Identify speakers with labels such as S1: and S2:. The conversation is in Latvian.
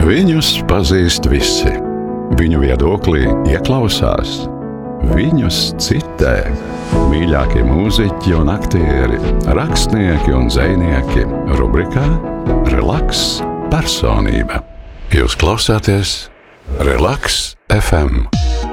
S1: Viņus pazīst visi. Viņu viedoklī ieklausās. Viņus citē mīļākie mūziķi un aktieri, rakstnieki un dzejnieki. Rubrikā Relaks personība. Jūs klausāties Relaks FM.